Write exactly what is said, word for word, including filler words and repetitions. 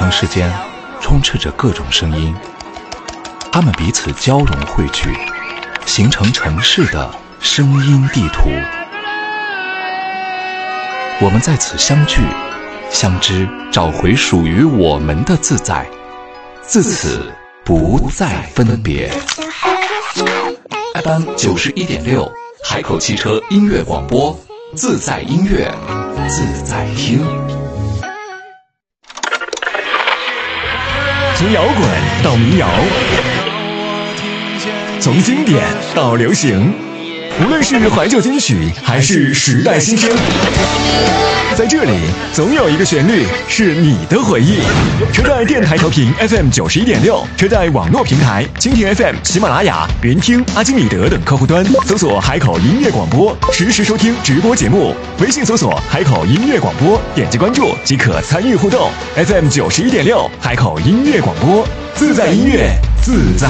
城市间充斥着各种声音，它们彼此交融汇聚，形成城市的声音地图。我们在此相聚相知，找回属于我们的自在，自此不再分别。 F M 九十一点六，海口汽车音乐广播，自在音乐，自在听。 从摇滚到民谣，从经典到流行，无论是怀旧金曲还是时代新声，在这里总有一个旋律是你的回忆。车载电台调频 F M 九十一点六，车载网络平台蜻蜓 F M、喜马拉雅、云听、阿基米德等客户端搜索海口音乐广播，实时收听直播节目。微信搜索海口音乐广播，点击关注即可参与互动。F M 九十一点六，海口音乐广播，自在音乐，自在